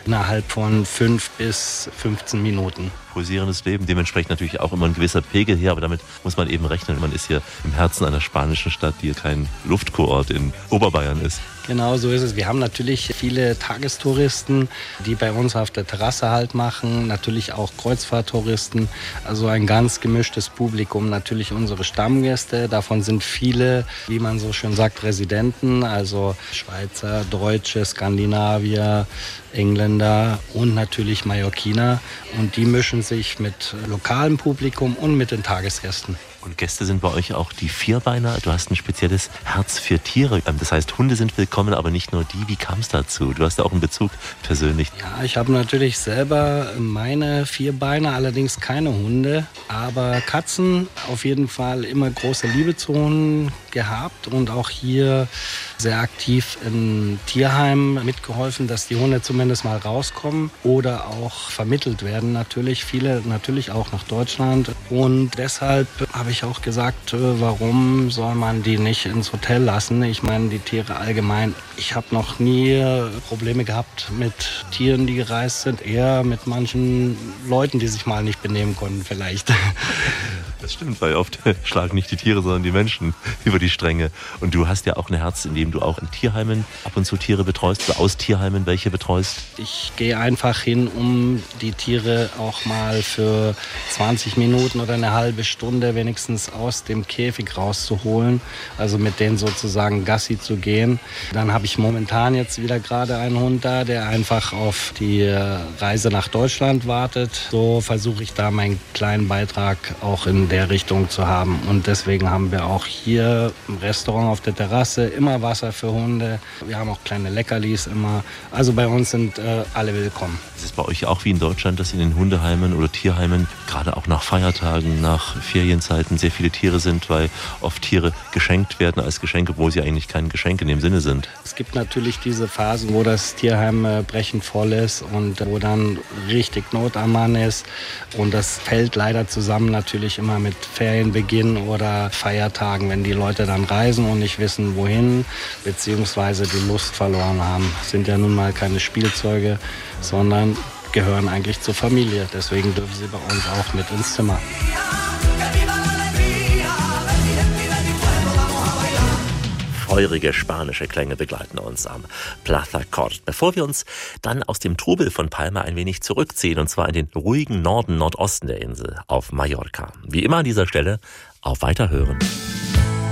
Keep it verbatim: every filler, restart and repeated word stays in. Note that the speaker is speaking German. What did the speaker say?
innerhalb von fünf bis fünfzehn Minuten. Pulsierendes Leben, dementsprechend natürlich auch immer ein gewisser Pegel her, aber damit muss man eben rechnen. Man ist hier im Herzen einer spanischen Stadt, die kein Luftkurort in Oberbayern ist. Genau so ist es. Wir haben natürlich viele Tagestouristen, die bei uns auf der Terrasse Halt machen, natürlich auch Kreuzfahrttouristen, also ein ganz gemischtes Publikum, natürlich unsere Stammgäste, davon sind viele, wie man so schön sagt, Residenten, also Schweizer, Deutsche, Skandinavier, Engländer und natürlich Mallorquiner, und die mischen sich mit lokalem Publikum und mit den Tagesgästen. Und Gäste sind bei euch auch die Vierbeiner. Du hast ein spezielles Herz für Tiere. Das heißt, Hunde sind willkommen, aber nicht nur die. Wie kam es dazu? Du hast ja auch einen Bezug persönlich. Ja, ich habe natürlich selber meine Vierbeiner, allerdings keine Hunde. Aber Katzen auf jeden Fall immer große Liebe zu Hunden gehabt und auch hier sehr aktiv in Tierheimen mitgeholfen, dass die Hunde zumindest mal rauskommen oder auch vermittelt werden. Natürlich viele, natürlich auch nach Deutschland. Und deshalb habe ich auch gesagt, warum soll man die nicht ins Hotel lassen? Ich meine, die Tiere allgemein. Ich habe noch nie Probleme gehabt mit Tieren, die gereist sind. Eher mit manchen Leuten, die sich mal nicht benehmen konnten vielleicht. Das stimmt, weil oft schlagen nicht die Tiere, sondern die Menschen über die Stränge. Und du hast ja auch ein Herz, in dem du auch in Tierheimen ab und zu Tiere betreust, oder aus Tierheimen welche betreust. Ich gehe einfach hin, um die Tiere auch mal für zwanzig Minuten oder eine halbe Stunde wenigstens aus dem Käfig rauszuholen, also mit denen sozusagen Gassi zu gehen. Dann habe ich momentan jetzt wieder gerade einen Hund da, der einfach auf die Reise nach Deutschland wartet. So versuche ich da meinen kleinen Beitrag auch in der Richtung zu haben. Und deswegen haben wir auch hier im Restaurant auf der Terrasse immer Wasser für Hunde. Wir haben auch kleine Leckerlis immer. Also bei uns sind äh, alle willkommen. Es ist bei euch auch wie in Deutschland, dass in den Hundeheimen oder Tierheimen gerade auch nach Feiertagen, nach Ferienzeiten sehr viele Tiere sind, weil oft Tiere geschenkt werden als Geschenke, obwohl sie eigentlich kein Geschenk in dem Sinne sind. Es gibt natürlich diese Phasen, wo das Tierheim äh, brechend voll ist und wo dann richtig Not am Mann ist. Und das fällt leider zusammen natürlich immer mit Ferienbeginn oder Feiertagen, wenn die Leute dann reisen und nicht wissen, wohin, beziehungsweise die Lust verloren haben. Das sind ja nun mal keine Spielzeuge, sondern gehören eigentlich zur Familie. Deswegen dürfen sie bei uns auch mit ins Zimmer. Feurige spanische Klänge begleiten uns am Plaza Cort. Bevor wir uns dann aus dem Trubel von Palma ein wenig zurückziehen, und zwar in den ruhigen Norden, Nordosten der Insel, auf Mallorca. Wie immer an dieser Stelle, auf Weiterhören.